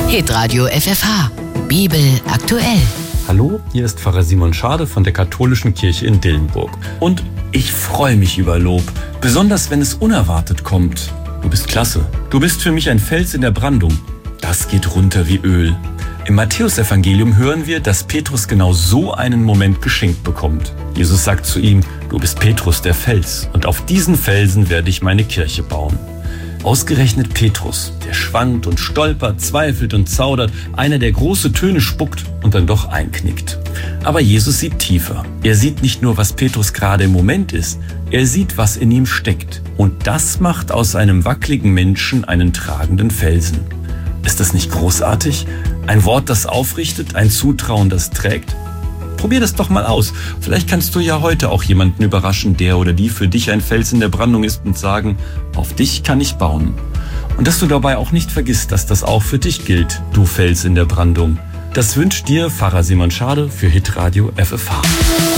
Hitradio FFH. Bibel aktuell. Hallo, hier ist Pfarrer Simon Schade von der Katholischen Kirche in Dillenburg. Und ich freue mich über Lob, besonders wenn es unerwartet kommt. Du bist klasse. Du bist für mich ein Fels in der Brandung. Das geht runter wie Öl. Im Matthäusevangelium hören wir, dass Petrus genau so einen Moment geschenkt bekommt. Jesus sagt zu ihm: Du bist Petrus, der Fels, und auf diesen Felsen werde ich meine Kirche bauen. Ausgerechnet Petrus, der schwankt und stolpert, zweifelt und zaudert, einer, der große Töne spuckt und dann doch einknickt. Aber Jesus sieht tiefer. Er sieht nicht nur, was Petrus gerade im Moment ist, er sieht, was in ihm steckt. Und das macht aus einem wackeligen Menschen einen tragenden Felsen. Ist das nicht großartig? Ein Wort, das aufrichtet, ein Zutrauen, das trägt? Probier das doch mal aus. Vielleicht kannst du ja heute auch jemanden überraschen, der oder die für dich ein Fels in der Brandung ist, und sagen: Auf dich kann ich bauen. Und dass du dabei auch nicht vergisst, dass das auch für dich gilt, du Fels in der Brandung. Das wünscht dir Pfarrer Simon Schade für Hitradio FFH.